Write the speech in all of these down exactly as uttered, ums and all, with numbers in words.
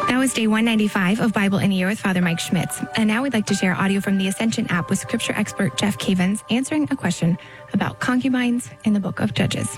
That was day one ninety-five of Bible in a Year with Father Mike Schmitz. And now we'd like to share audio from the Ascension app with scripture expert Jeff Cavins answering a question about concubines in the book of Judges.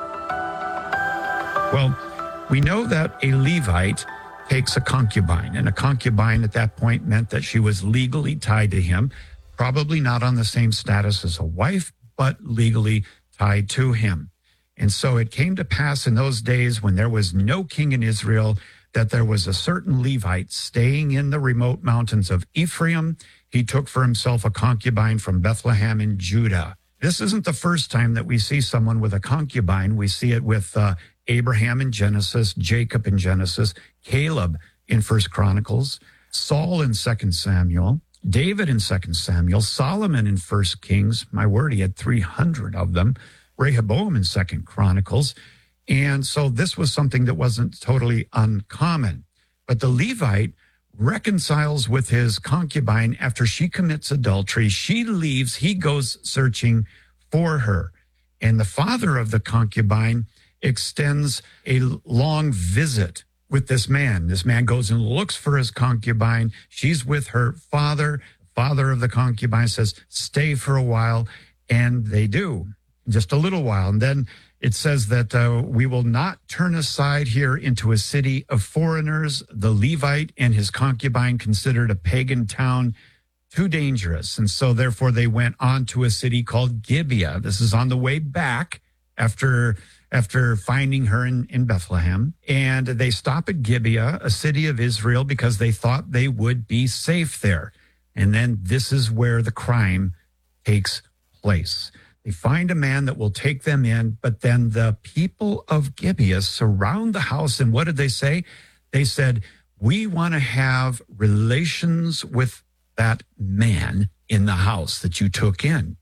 Well, we know that a Levite takes a concubine, and a concubine at that point meant that she was legally tied to him, probably not on the same status as a wife, but legally tied to him. And so it came to pass in those days when there was no king in Israel that there was a certain Levite staying in the remote mountains of Ephraim. He took for himself a concubine from Bethlehem in Judah. This isn't the first time that we see someone with a concubine. We see it with uh, Abraham in Genesis, Jacob in Genesis, Caleb in First Chronicles, Saul in Second Samuel, David in Second Samuel, Solomon in First Kings. My word, he had three hundred of them. Rehoboam in Second Chronicles. And so this was something that wasn't totally uncommon. But the Levite reconciles with his concubine after she commits adultery. She leaves. He goes searching for her. And the father of the concubine extends a long visit with this man. This man goes and looks for his concubine. She's with her father. The father of the concubine says, stay for a while. And they do, just a little while. And then it says that uh, we will not turn aside here into a city of foreigners. The Levite and his concubine considered a pagan town too dangerous. And so therefore they went on to a city called Gibeah. This is on the way back after after finding her in, in Bethlehem. And they stop at Gibeah, a city of Israel, because they thought they would be safe there. And then this is where the crime takes place. They find a man that will take them in, but then the people of Gibeah surround the house. And what did they say? They said, we want to have relations with that man in the house that you took in.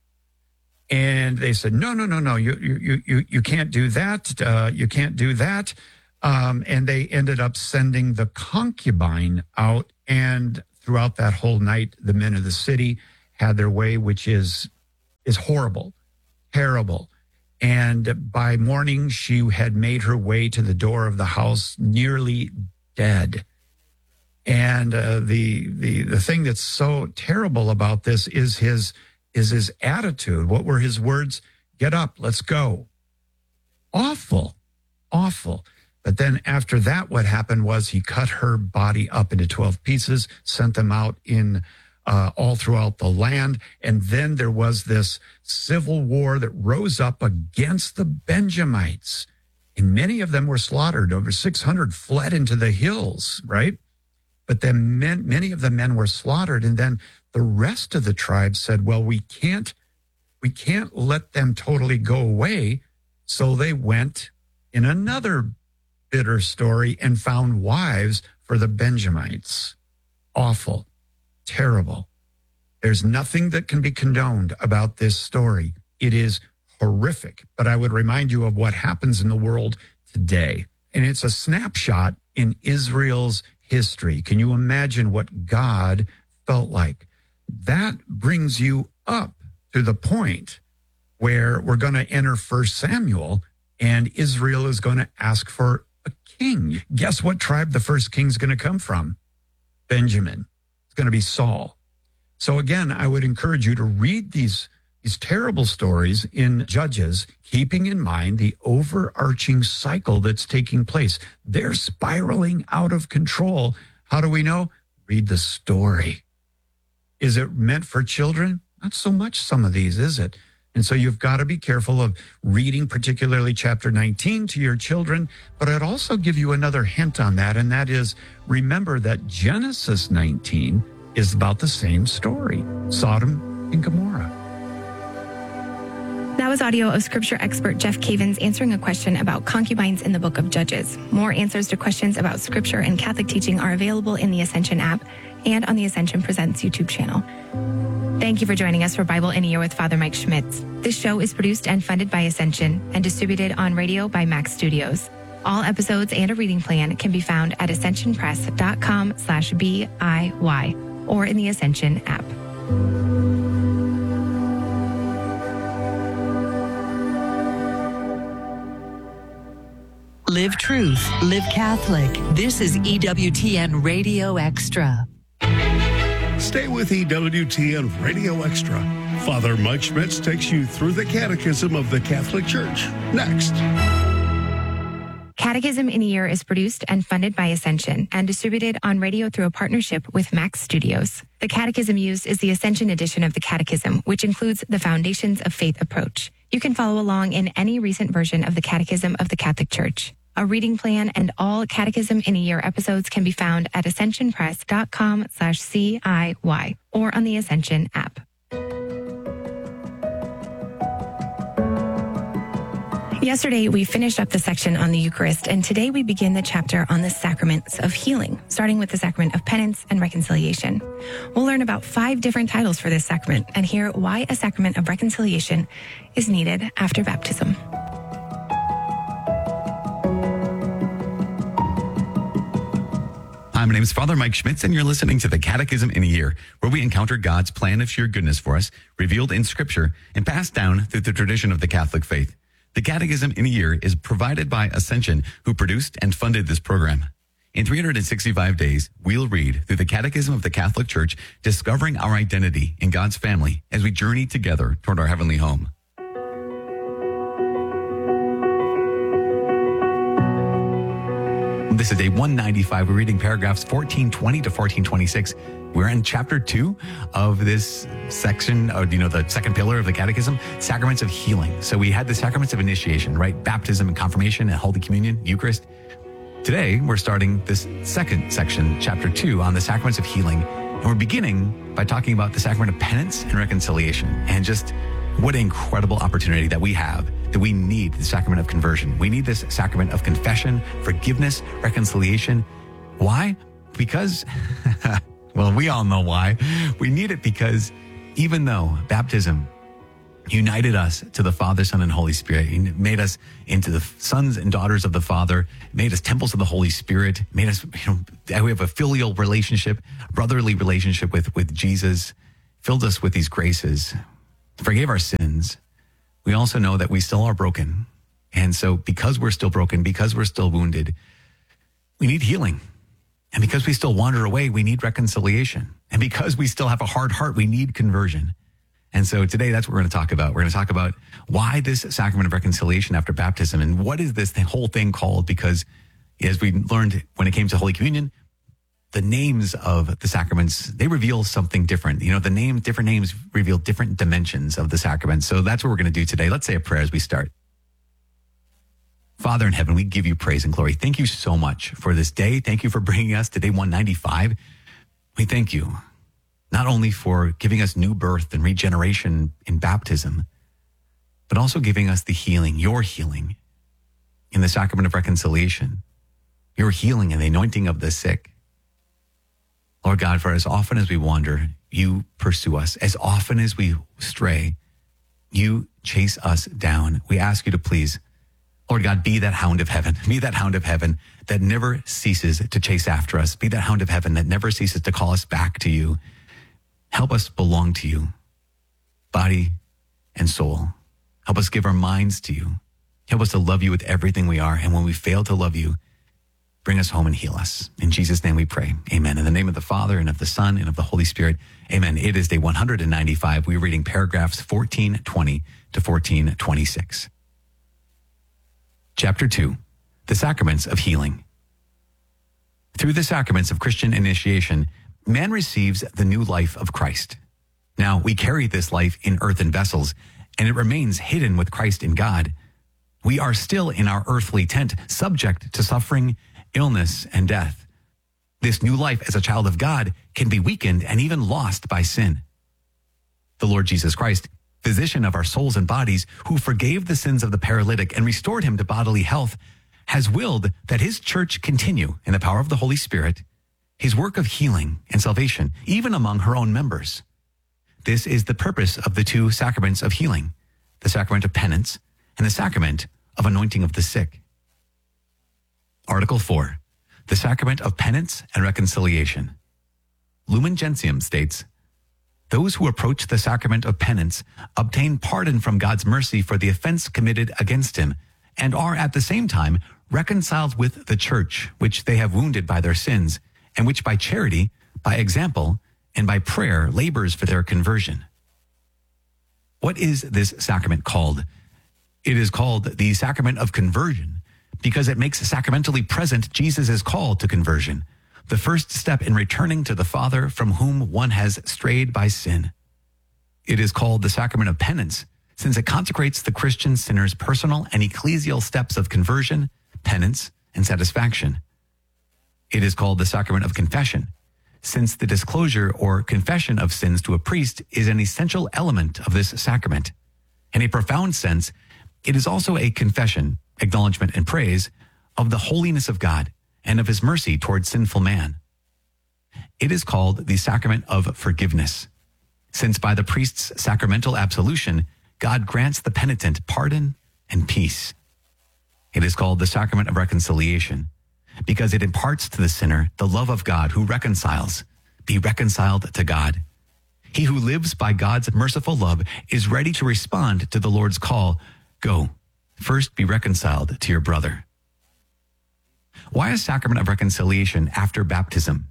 And they said, no, no, no, no, you you you you can't do that. Uh, you can't do that. Um, and they ended up sending the concubine out. And throughout that whole night, the men of the city had their way, which is is horrible. Terrible. And by morning, she had made her way to the door of the house, nearly dead. And uh, the the the thing that's so terrible about this is his is his attitude. What were his words? Get up, let's go. Awful, awful. But then after that, what happened was he cut her body up into twelve pieces, sent them out in Uh, all throughout the land. And then there was this civil war that rose up against the Benjamites. And many of them were slaughtered. Over six hundred fled into the hills, right? But then men, many of the men were slaughtered. And then the rest of the tribe said, well, we can't, we can't let them totally go away. So they went in another bitter story and found wives for the Benjamites. Awful. Terrible. There's nothing that can be condoned about this story. It is horrific, but I would remind you of what happens in the world today. And it's a snapshot in Israel's history. Can you imagine what God felt like? That brings you up to the point where we're going to enter First Samuel and Israel is going to ask for a king. Guess what tribe the first king is going to come from? Benjamin. It's going to be Saul. So again, I would encourage you to read these, these terrible stories in Judges, keeping in mind the overarching cycle that's taking place. They're spiraling out of control. How do we know? Read the story. Is it meant for children? Not so much some of these, is it? And so you've got to be careful of reading particularly chapter nineteen to your children. But I'd also give you another hint on that, and that is remember that Genesis nineteen is about the same story, Sodom and Gomorrah. That was audio of scripture expert Jeff Cavins answering a question about concubines in the book of Judges. More answers to questions about scripture and Catholic teaching are available in the Ascension app and on the Ascension Presents YouTube channel. Thank you for joining us for Bible in a Year with Father Mike Schmitz. This show is produced and funded by Ascension and distributed on radio by Max Studios. All episodes and a reading plan can be found at ascensionpress.com slash B-I-Y or in the Ascension app. Live truth. Live Catholic. This is E W T N Radio Extra. Stay with E W T N Radio Extra. Father Mike Schmitz takes you through the Catechism of the Catholic Church. Next. Catechism in a Year is produced and funded by Ascension and distributed on radio through a partnership with Max Studios. The catechism used is the Ascension edition of the Catechism, which includes the Foundations of Faith approach. You can follow along in any recent version of the Catechism of the Catholic Church. A reading plan and all Catechism in a Year episodes can be found at ascensionpress.com slash CIY or on the Ascension app. Yesterday, we finished up the section on the Eucharist, and today we begin the chapter on the sacraments of healing, starting with the sacrament of penance and reconciliation. We'll learn about five different titles for this sacrament and hear why a sacrament of reconciliation is needed after baptism. Hi, my name is Father Mike Schmitz, and you're listening to the Catechism in a Year, where we encounter God's plan of sheer goodness for us, revealed in Scripture and passed down through the tradition of the Catholic faith. The Catechism in a Year is provided by Ascension, who produced and funded this program. In three hundred sixty-five days, we'll read through the Catechism of the Catholic Church, discovering our identity in God's family as we journey together toward our heavenly home. This is day one ninety-five. We're reading paragraphs fourteen twenty to fourteen twenty-six. We're in chapter two of this section, of, you know, the second pillar of the Catechism, sacraments of healing. So we had the sacraments of initiation, right? Baptism and confirmation and Holy Communion, Eucharist. Today, we're starting this second section, chapter two, on the sacraments of healing. And we're beginning by talking about the sacrament of penance and reconciliation, and just what an incredible opportunity that we have, that we need the sacrament of conversion. We need this sacrament of confession, forgiveness, reconciliation. Why? Because, well, we all know why. We need it because even though baptism united us to the Father, Son, and Holy Spirit, He made us into the sons and daughters of the Father, made us temples of the Holy Spirit, made us, you know, we have a filial relationship, brotherly relationship with, with Jesus, filled us with these graces, forgave our sins. We also know that we still are broken. And so because we're still broken, because we're still wounded, we need healing. And because we still wander away, we need reconciliation. And because we still have a hard heart, we need conversion. And so today, that's what we're going to talk about. We're going to talk about why this sacrament of reconciliation after baptism, and what is this whole thing called? Because as we learned when it came to Holy Communion, the names of the sacraments, they reveal something different. You know, the name, different names reveal different dimensions of the sacrament. So that's what we're going to do today. Let's say a prayer as we start. Father in heaven, we give you praise and glory. Thank you so much for this day. Thank you for bringing us to day one ninety-five. We thank you not only for giving us new birth and regeneration in baptism, but also giving us the healing, your healing in the sacrament of reconciliation, your healing and the anointing of the sick. Lord God, for as often as we wander, you pursue us. As often as we stray, you chase us down. We ask you to please, Lord God, be that hound of heaven. Be that hound of heaven that never ceases to chase after us. Be that hound of heaven that never ceases to call us back to you. Help us belong to you, body and soul. Help us give our minds to you. Help us to love you with everything we are. And when we fail to love you, bring us home and heal us. In Jesus' name we pray. Amen. In the name of the Father, and of the Son, and of the Holy Spirit. Amen. It is day one hundred ninety-five. We're reading paragraphs fourteen twenty to fourteen twenty-six. Chapter two, the sacraments of healing. Through the sacraments of Christian initiation, man receives the new life of Christ. Now, we carry this life in earthen vessels, and it remains hidden with Christ in God. We are still in our earthly tent, subject to suffering, illness, and death. This new life as a child of God can be weakened and even lost by sin. The Lord Jesus Christ, physician of our souls and bodies, who forgave the sins of the paralytic and restored him to bodily health, has willed that his church continue in the power of the Holy Spirit, his work of healing and salvation, even among her own members. This is the purpose of the two sacraments of healing, the sacrament of penance and the sacrament of anointing of the sick. Article four, the sacrament of penance and reconciliation. Lumen Gentium states, those who approach the sacrament of penance obtain pardon from God's mercy for the offense committed against him, and are at the same time reconciled with the church, which they have wounded by their sins, and which by charity, by example, and by prayer labors for their conversion. What is this sacrament called? It is called the sacrament of conversion because it makes sacramentally present Jesus' call to conversion, the first step in returning to the Father from whom one has strayed by sin. It is called the sacrament of penance since it consecrates the Christian sinner's personal and ecclesial steps of conversion, penance, and satisfaction. It is called the sacrament of confession since the disclosure or confession of sins to a priest is an essential element of this sacrament. In a profound sense, it is also a confession, acknowledgement, and praise of the holiness of God and of his mercy towards sinful man. It is called the sacrament of forgiveness, since by the priest's sacramental absolution, God grants the penitent pardon and peace. It is called the sacrament of reconciliation, because it imparts to the sinner the love of God who reconciles, be reconciled to God. He who lives by God's merciful love is ready to respond to the Lord's call, go, first be reconciled to your brother. Why a sacrament of reconciliation after baptism?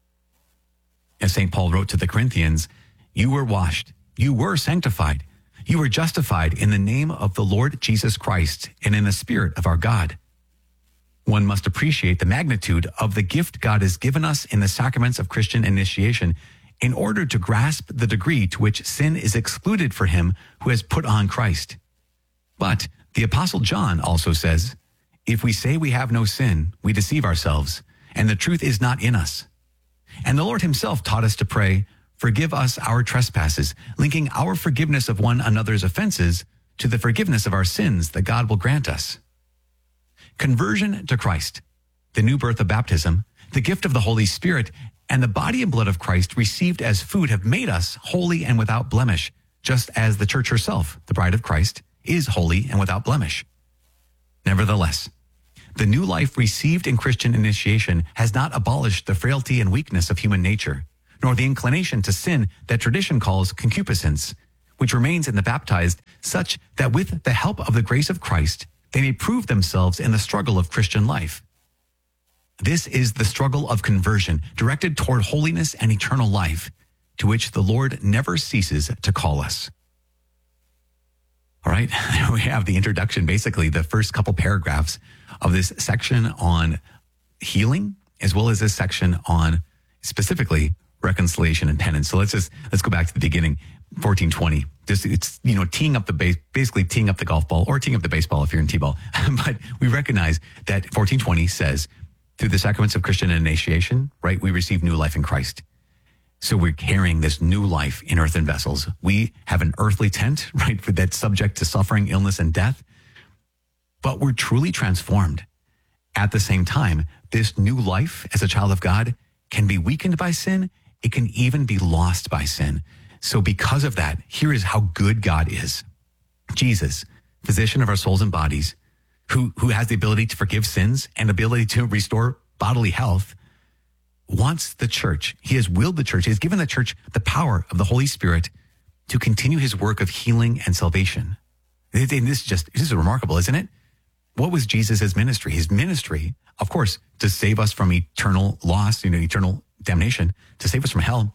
As Saint Paul wrote to the Corinthians, you were washed, you were sanctified, you were justified in the name of the Lord Jesus Christ and in the Spirit of our God. One must appreciate the magnitude of the gift God has given us in the sacraments of Christian initiation in order to grasp the degree to which sin is excluded for him who has put on Christ. But the Apostle John also says, if we say we have no sin, we deceive ourselves, and the truth is not in us. And the Lord himself taught us to pray, forgive us our trespasses, linking our forgiveness of one another's offenses to the forgiveness of our sins that God will grant us. Conversion to Christ, the new birth of baptism, the gift of the Holy Spirit, and the body and blood of Christ received as food have made us holy and without blemish, just as the church herself, the bride of Christ, is holy and without blemish. Nevertheless, the new life received in Christian initiation has not abolished the frailty and weakness of human nature, nor the inclination to sin that tradition calls concupiscence, which remains in the baptized, such that with the help of the grace of Christ, they may prove themselves in the struggle of Christian life. This is the struggle of conversion directed toward holiness and eternal life, to which the Lord never ceases to call us. All right, there we have the introduction, basically the first couple paragraphs of this section on healing, as well as this section on specifically reconciliation and penance. So let's just, let's go back to the beginning, fourteen twenty. Just, it's, you know, teeing up the base, basically teeing up the golf ball or teeing up the baseball if you're in T-ball. But we recognize that fourteen twenty says, through the sacraments of Christian initiation, right, we receive new life in Christ. So we're carrying this new life in earthen vessels. We have an earthly tent, right, that's subject to suffering, illness, and death. But we're truly transformed. At the same time, this new life as a child of God can be weakened by sin. It can even be lost by sin. So because of that, here is how good God is. Jesus, physician of our souls and bodies, who, who has the ability to forgive sins and ability to restore bodily health, wants the church. He has willed the church. He has given the church the power of the Holy Spirit to continue his work of healing and salvation. And this is just, this is remarkable, isn't it? What was Jesus' ministry? His ministry, of course, to save us from eternal loss, you know, eternal damnation, to save us from hell.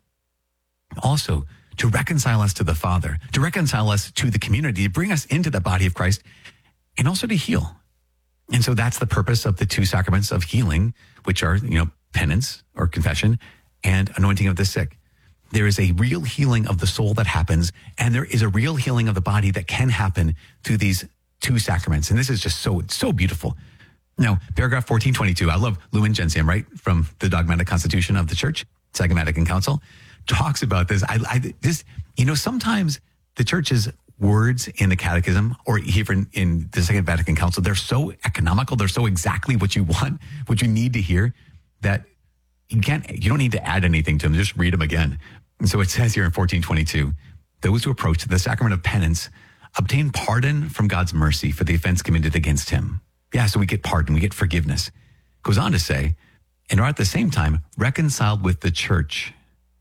Also, to reconcile us to the Father, to reconcile us to the community, to bring us into the body of Christ, and also to heal. And so that's the purpose of the two sacraments of healing, which are, you know, penance or confession and anointing of the sick. There is a real healing of the soul that happens, and there is a real healing of the body that can happen through these two sacraments. And this is just so, so beautiful. Now, paragraph fourteen twenty-two, I love Lumen Gentium, right? From the Dogmatic Constitution of the Church, Second Vatican Council, talks about this. I, I this, you know, sometimes the church's words in the catechism or even in the Second Vatican Council, they're so economical. They're so exactly what you want, what you need to hear, that you can't, you don't need to add anything to them. Just read them again. And so it says here in fourteen twenty-two, those who approach the sacrament of penance obtain pardon from God's mercy for the offense committed against him. Yeah, so we get pardon, we get forgiveness. Goes on to say, and are at the same time reconciled with the church.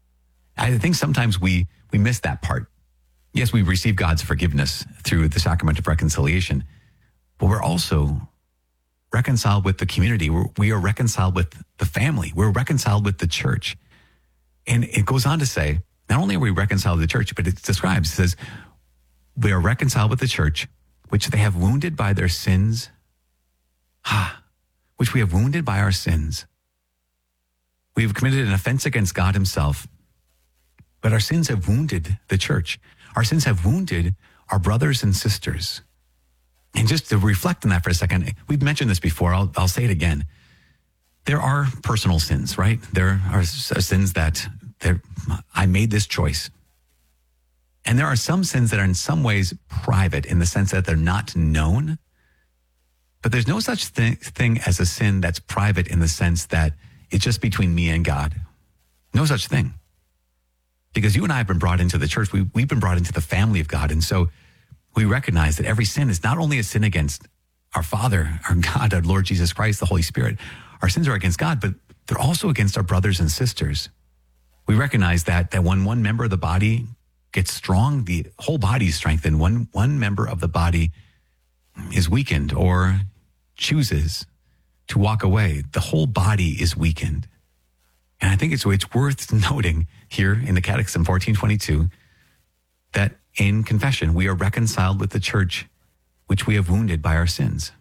I think sometimes we we miss that part. Yes, we receive God's forgiveness through the sacrament of reconciliation, but we're also reconciled with the community. We're, we are reconciled with the family. We're reconciled with the church. And it goes on to say, not only are we reconciled with the church, but it describes, it says, we are reconciled with the church, which they have wounded by their sins, ah, which we have wounded by our sins. We have committed an offense against God himself, but our sins have wounded the church. Our sins have wounded our brothers and sisters. And just to reflect on that for a second, we've mentioned this before, I'll, I'll say it again. There are personal sins, right? There are sins that I made this choice. And there are some sins that are in some ways private in the sense that they're not known. But there's no such thing, thing as a sin that's private in the sense that it's just between me and God. No such thing. Because you and I have been brought into the church. We, we've been brought into the family of God. And so we recognize that every sin is not only a sin against our Father, our God, our Lord Jesus Christ, the Holy Spirit. Our sins are against God, but they're also against our brothers and sisters. We recognize that, that when one member of the body gets strong, the whole body is strengthened. One, one member of the body is weakened or chooses to walk away, the whole body is weakened. And I think it's, it's worth noting here in the Catechism fourteen twenty-two that in confession, we are reconciled with the church, which we have wounded by our sins.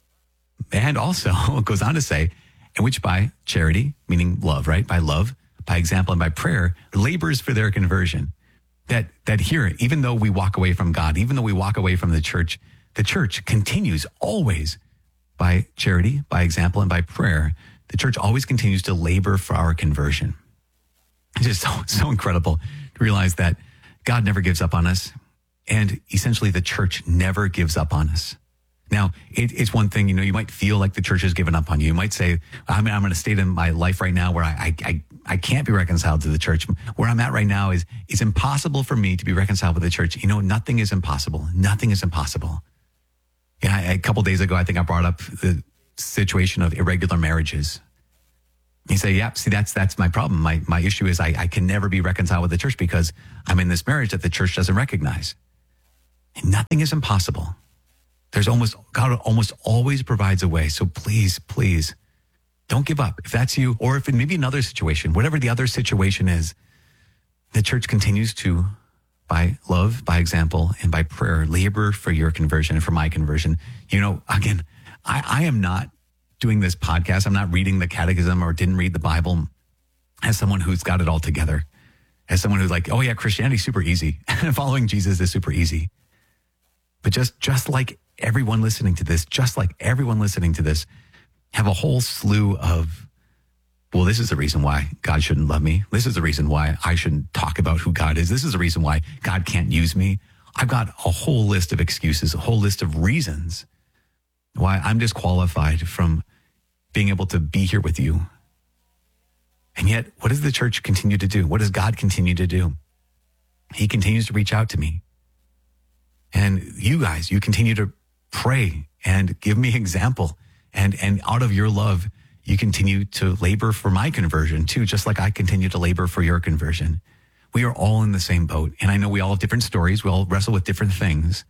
And also, it goes on to say, and which by charity, meaning love, right? By love, by example, and by prayer, labors for their conversion. That, that here, even though we walk away from God, even though we walk away from the church, the church continues always by charity, by example, and by prayer. The church always continues to labor for our conversion. It's just so, so incredible to realize that God never gives up on us. And essentially the church never gives up on us. Now, it, it's one thing, you know, you might feel like the church has given up on you. You might say, I mean, I'm in a state in my life right now where I, I, I can't be reconciled to the church. Where I'm at right now is it's impossible for me to be reconciled with the church. You know, nothing is impossible. Nothing is impossible. Yeah, a couple days ago, I think I brought up the situation of irregular marriages. You say, yeah, see, that's that's my problem. My my issue is I, I can never be reconciled with the church because I'm in this marriage that the church doesn't recognize. And nothing is impossible. There's almost, God almost always provides a way. So please, please, don't give up. If that's you, or if it may be another situation, whatever the other situation is, the church continues to, by love, by example, and by prayer, labor for your conversion and for my conversion. You know, again, I, I am not doing this podcast. I'm not reading the catechism or didn't read the Bible as someone who's got it all together. As someone who's like, oh yeah, Christianity's super easy. Following Jesus is super easy. But just, just like everyone listening to this, just like everyone listening to this, have a whole slew of, well, this is the reason why God shouldn't love me. This is the reason why I shouldn't talk about who God is. This is the reason why God can't use me. I've got a whole list of excuses, a whole list of reasons why I'm disqualified from being able to be here with you. And yet, what does the church continue to do? What does God continue to do? He continues to reach out to me. And you guys, you continue to pray and give me example. And, and out of your love, you continue to labor for my conversion too, just like I continue to labor for your conversion. We are all in the same boat. And I know we all have different stories. We all wrestle with different things.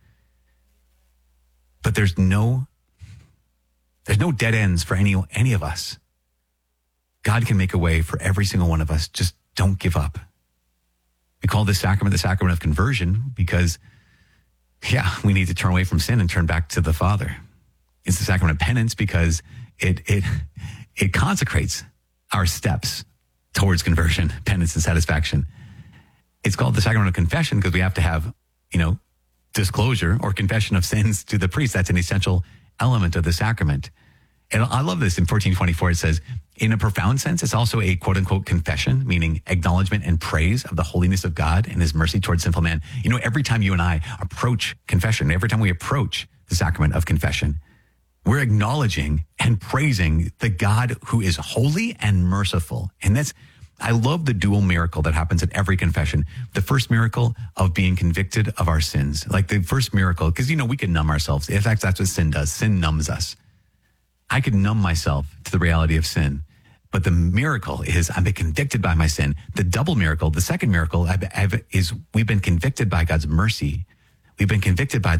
But there's no, there's no dead ends for any, any of us. God can make a way for every single one of us. Just don't give up. We call this sacrament the sacrament of conversion because, yeah, we need to turn away from sin and turn back to the Father. It's the sacrament of penance because it it it consecrates our steps towards conversion, penance, and satisfaction. It's called the sacrament of confession because we have to have, you know, disclosure or confession of sins to the priest. That's an essential element of the sacrament. And I love this in fourteen twenty-four. It says, in a profound sense, it's also a quote unquote confession, meaning acknowledgement and praise of the holiness of God and his mercy towards sinful man. You know, every time you and I approach confession, every time we approach the sacrament of confession, we're acknowledging and praising the God who is holy and merciful. And that's, I love the dual miracle that happens at every confession. The first miracle of being convicted of our sins, like the first miracle, because, you know, we can numb ourselves. In fact, that's what sin does. Sin numbs us. I could numb myself to the reality of sin. But the miracle is I've been convicted by my sin. The double miracle, the second miracle I've, I've, is we've been convicted by God's mercy. We've been convicted by the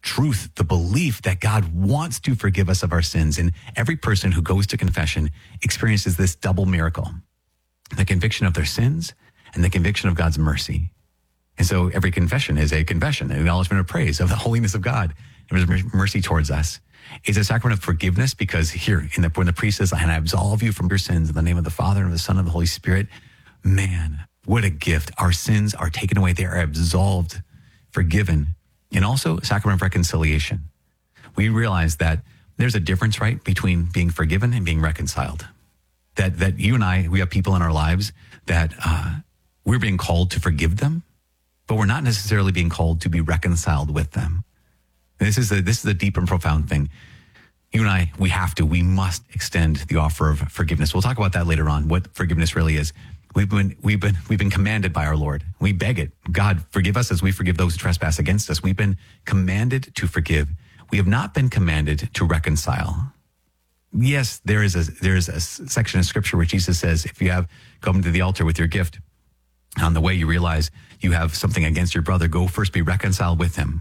truth, the belief that God wants to forgive us of our sins. And every person who goes to confession experiences this double miracle, the conviction of their sins and the conviction of God's mercy. And so every confession is a confession, an acknowledgement of praise of the holiness of God and his mercy towards us. It's a sacrament of forgiveness because here, in the, when the priest says, and I absolve you from your sins in the name of the Father and of the Son and of the Holy Spirit, man, what a gift. Our sins are taken away. They are absolved, forgiven. And also sacrament of reconciliation. We realize that there's a difference, right, between being forgiven and being reconciled. That that you and I, we have people in our lives that uh, we're being called to forgive them, but we're not necessarily being called to be reconciled with them. This is a, this is a deep and profound thing. You and I, we have to, we must extend the offer of forgiveness. We'll talk about that later on, what forgiveness really is. We've been, we've been, we've been commanded by our Lord. We beg it. God, forgive us as we forgive those who trespass against us. We've been commanded to forgive. We have not been commanded to reconcile. Yes, there is a, there is a section of scripture where Jesus says, if you have come to the altar with your gift, on the way you realize you have something against your brother, go first be reconciled with him.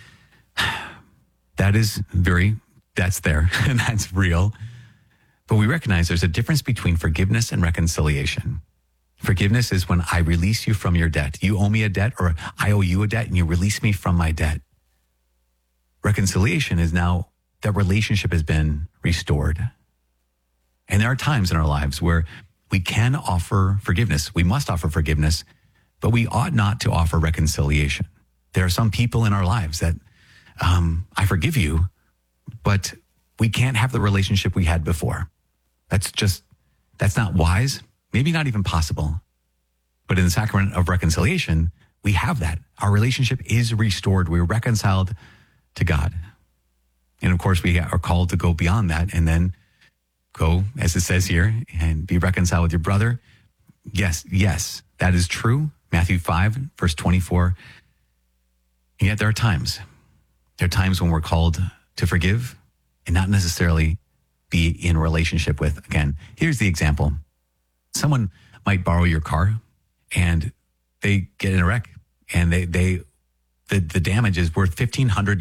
That is very, that's there and that's real. But we recognize there's a difference between forgiveness and reconciliation. Forgiveness is when I release you from your debt. You owe me a debt or I owe you a debt and you release me from my debt. Reconciliation is now that relationship has been restored. And there are times in our lives where we can offer forgiveness. We must offer forgiveness, but we ought not to offer reconciliation. There are some people in our lives that um, I forgive you, but we can't have the relationship we had before. That's just, that's not wise. Maybe not even possible. But in the sacrament of reconciliation, we have that. Our relationship is restored. We're reconciled to God. And of course, we are called to go beyond that and then go, as it says here, and be reconciled with your brother. Yes, yes, that is true. Matthew five, verse twenty-four. And yet there are times. There are times when we're called to forgive and not necessarily be in relationship with. Again, here's the example. Someone might borrow your car and they get in a wreck and they, they the, the damage is worth fifteen hundred